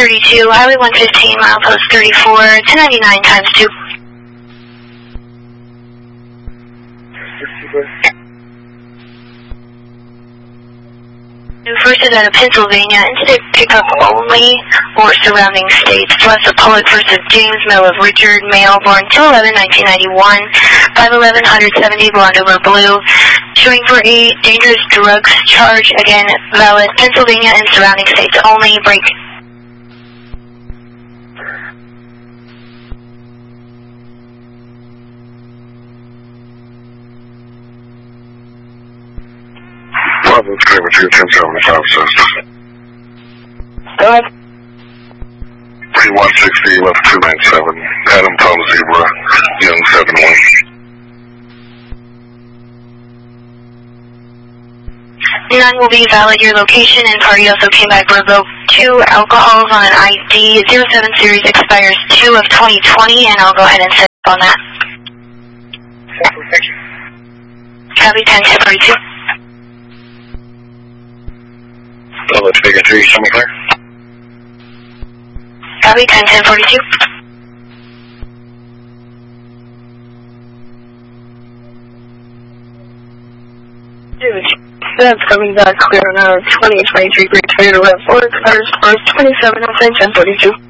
32, Highway 115, milepost 34, 1099 times 2. First is out of Pennsylvania, instead pickup only or surrounding states. Left of Pollock versus James, middle of Richard, male, born 2/11/1991, 5'11", 170, blonde over blue. Showing for a dangerous drugs charge, again, valid Pennsylvania and surrounding states only. Break. Bravo, Trevor, 1075 says. Go ahead. P160, left 297, Adam Tom Zebra, Young 71. None will be valid. Your location and party also came back revoked. 2 alcohols on an ID. 07 series expires 2 of 2020, and I'll go ahead and set up on that. Copy 10-1042. Let's make it 3, semi-clear. Copy 10-1042. That's coming back clear on our 2023 Great Toyota RAV4, expires 27 of 10-1042.